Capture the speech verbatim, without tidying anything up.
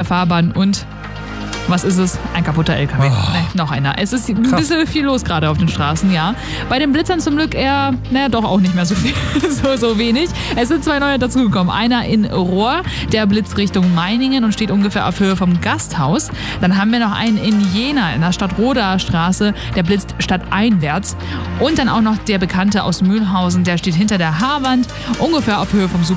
Fahrbahn und was ist es? Ein kaputter L K W. Oh. Nee, noch einer. Es ist ein Krass. bisschen viel los gerade auf den Straßen, ja. Bei den Blitzern zum Glück eher, naja, doch auch nicht mehr so viel, so, so wenig. Es sind zwei neue dazugekommen. Einer in Rohr, der blitzt Richtung Meiningen und steht ungefähr auf Höhe vom Gasthaus. Dann haben wir noch einen in Jena, in der Stadtroder Straße, der blitzt stadteinwärts. Und dann auch noch der Bekannte aus Mühlhausen, der steht hinter der Haarwand, ungefähr auf Höhe vom Super